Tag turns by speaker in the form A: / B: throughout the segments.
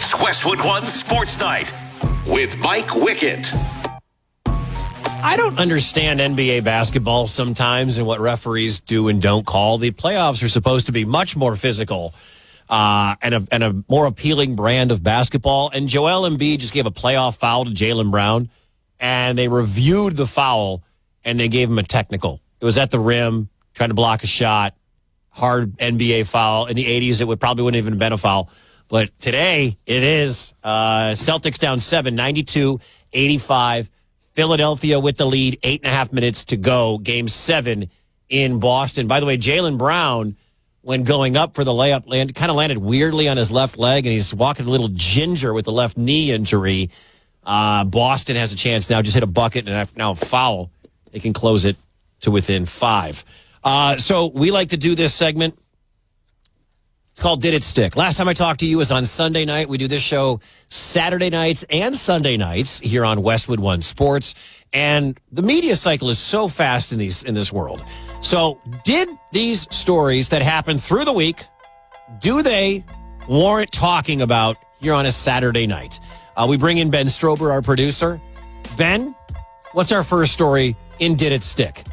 A: It's Westwood One Sports Night with Mike Wickett.
B: I don't understand NBA basketball sometimes and what referees do and don't call. The playoffs are supposed to be much more physical and a more appealing brand of basketball. And Joel Embiid just gave a playoff foul to Jaylen Brown, and they reviewed the foul, and they gave him a technical. It was at the rim, trying to block a shot, hard NBA foul. In the 80s, it probably wouldn't even have been a foul. But today, it is. Celtics down 7, 92-85. Philadelphia with the lead, 8.5 minutes to go. Game 7 in Boston. By the way, Jaylen Brown, when going up for the layup, kind of landed weirdly on his left leg, and he's walking a little ginger with the left knee injury. Boston has a chance now. Just hit a bucket and now a foul. They can close it to within 5. So we like to do this segment. It's called Did It Stick? Last time I talked to you was on Sunday night. We do this show Saturday nights and Sunday nights here on Westwood One Sports. And the media cycle is so fast in this world. So did these stories that happen through the week, do they warrant talking about here on a Saturday night? We bring in Ben Strober, our producer. Ben, what's our first story in Did It Stick?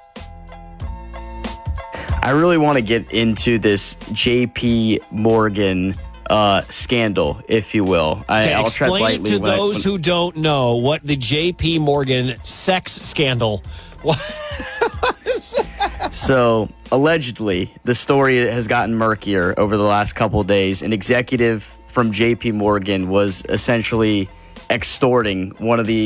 C: I really want to get into this J.P. Morgan scandal, if you will. I'll tread lightly.
B: Explain to those who don't know what the J.P. Morgan sex scandal was.
C: So, allegedly, the story has gotten murkier over the last couple of days. An executive from J.P. Morgan was essentially extorting one of the